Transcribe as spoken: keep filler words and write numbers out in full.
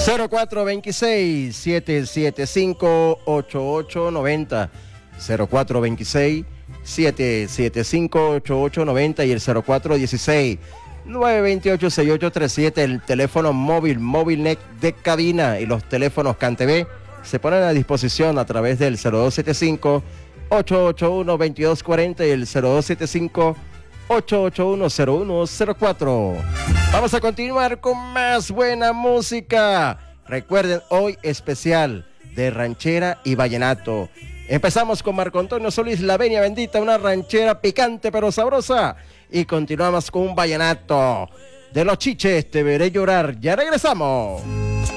cero cuatro dos seis, siete siete cinco, ocho ocho nueve cero. cero cuatro dos seis, siete siete cinco, ocho ocho nueve cero y el cero cuatro uno seis, nueve dos ocho, seis ocho tres siete, el teléfono móvil, MóvilNet de cabina, y los teléfonos CanTV se ponen a disposición a través del cero dos siete cinco, ocho ocho uno, dos dos cuatro cero y el cero dos siete cinco, ocho ocho uno, cero uno cero cuatro. Vamos a continuar con más buena música. Recuerden, hoy especial de ranchera y vallenato. Empezamos con Marco Antonio Solís, La Venia Bendita, una ranchera picante pero sabrosa. Y continuamos con un vallenato de Los Chiches, Te Veré Llorar. Ya regresamos.